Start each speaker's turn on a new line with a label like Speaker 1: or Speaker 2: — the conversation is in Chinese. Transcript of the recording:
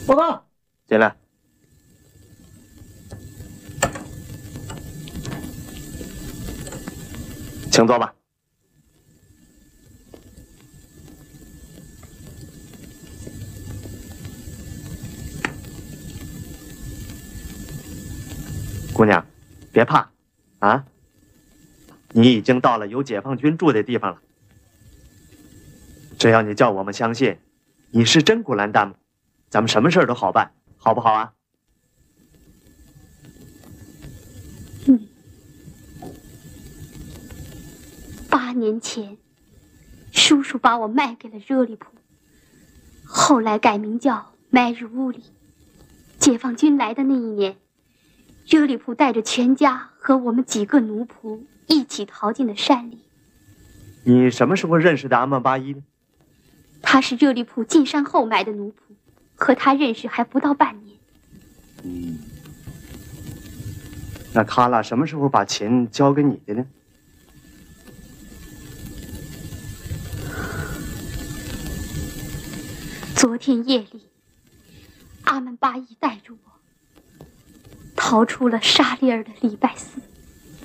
Speaker 1: 报告，
Speaker 2: 进来。请坐吧。姑娘，别怕，啊，你已经到了有解放军住的地方了。只要你叫我们相信你是真古兰丹姆，咱们什么事儿都好办，好不好啊？
Speaker 3: 嗯。8年前，叔叔把我卖给了热里普，后来改名叫麦日乌里。解放军来的那一年，热里普带着全家和我们几个奴仆一起逃进了山里。
Speaker 2: 你什么时候认识的阿曼巴依呢？
Speaker 3: 他是热里普进山后买的奴仆，和他认识还不到半年。
Speaker 2: 那卡拉什么时候把钱交给你的呢？
Speaker 3: 昨天夜里，阿曼巴依带着我逃出了沙利尔的礼拜寺。